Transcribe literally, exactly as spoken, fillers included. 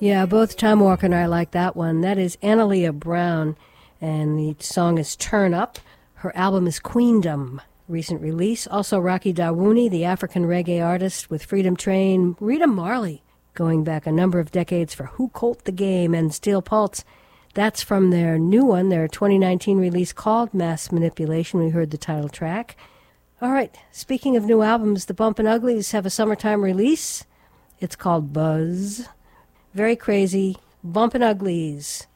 Yeah, both Tom Walker and I like that one. That is Analia Brown, and the song is Turn Up. Her album is Queendom, recent release. Also Rocky Dawouni, the African reggae artist with Freedom Train. Rita Marley, going back a number of decades for Who Colt the Game, and Steel Pulse. That's from their new one, their twenty nineteen release called Mass Manipulation. We heard the title track. All right, speaking of new albums, the Bumpin' Uglies have a summertime release. It's called Buzz. Very crazy. Bumpin' Uglies.